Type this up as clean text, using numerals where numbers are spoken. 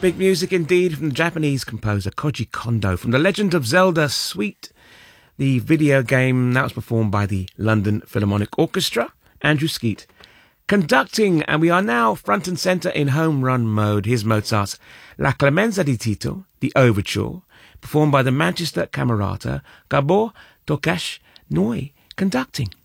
Big music indeed from the Japanese composer Koji Kondo from The Legend of Zelda Suite, the video game that was performed by the London Philharmonic Orchestra. Andrew Skeet conducting, and we are now front and centre in home run mode. Here's Mozart's La Clemenza di Tito, the overture, performed by the Manchester Camerata, Gabor Tokash Noi conducting.